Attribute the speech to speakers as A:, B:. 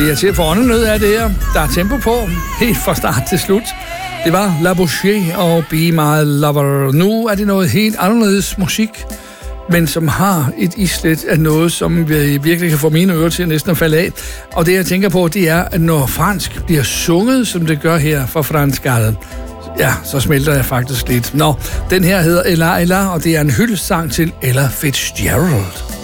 A: Det er til at få åndenød af det her. Der er tempo på, helt fra start til slut. Det var La Boucher og Be My Lover. Nu er det noget helt anderledes musik, men som har et islet af noget, som vi virkelig kan få mine ører til næsten at falde af. Og det, jeg tænker på, det er, at når fransk bliver sunget, som det gør her fra Frans Gall, ja, så smelter jeg faktisk lidt. Nå, den her hedder Ella Ella, og det er en hyldestsang til Ella Fitzgerald.